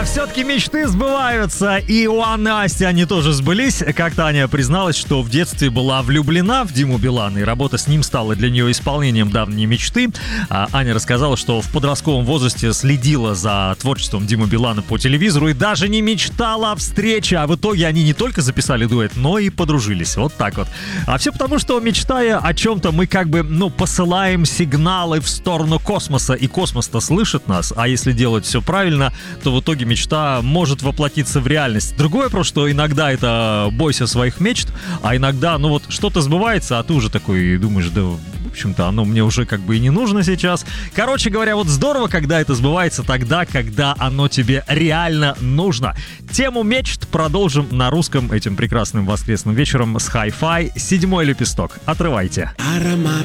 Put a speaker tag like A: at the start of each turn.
A: все-таки мечты сбываются, и у Насти они тоже сбылись. Как-то Аня призналась, что в детстве была влюблена в Диму Билана, и работа с ним стала для нее исполнением давней мечты. Аня рассказала, что в подростковом возрасте следила за творчеством Димы Билана по телевизору и даже не мечтала о встрече, а в итоге они не только записали дуэт, но и подружились. Вот так вот. А все потому, что, мечтая о чем-то, мы как бы, посылаем сигналы в сторону космоса, и космос-то слышит нас, а если делать все правильно, то в итоге мечта может воплотиться в реальность. Другое просто, что иногда это бойся своих мечт, а иногда, что-то сбывается, а ты уже такой думаешь, да, в общем-то, оно мне уже как бы и не нужно сейчас. Короче говоря, здорово, когда это сбывается тогда, когда оно тебе реально нужно. Тему мечт продолжим на русском этим прекрасным воскресным вечером с Hi-Fi. 7 лепесток. Отрывайте.
B: Аромат